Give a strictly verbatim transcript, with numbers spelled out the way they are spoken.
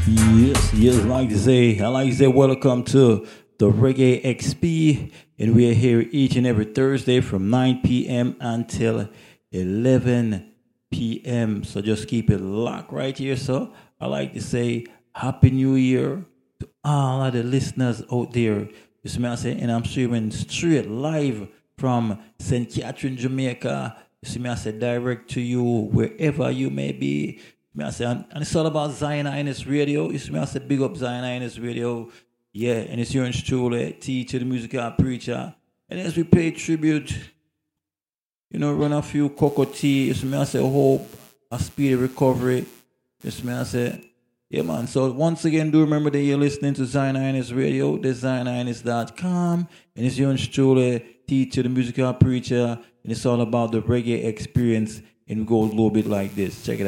Yes, yes, like to say, I like to say welcome to the Reggae X P, and we are here each and every Thursday from nine p m until eleven p m. So just keep it locked right here. So I like to say Happy New Year to all of the listeners out there. You see me I say, and I'm streaming straight live from Saint Catherine, Jamaica. You see me I say direct to you wherever you may be. Me I say, and, and it's all about Zion Ines Radio. You see me I say, big up Zion Ines Radio. Yeah, and it's your truly, T to the musical preacher. And as we pay tribute, you know, run a few cocoa tea. You see me I say, hope a speedy recovery. You see me I say, yeah, man. So once again, do remember that you're listening to Zion Ines Radio, the zion ines dot com. And it's your truly, T to the musical preacher. And it's all about the reggae experience. And we go a little bit like this. Check it out.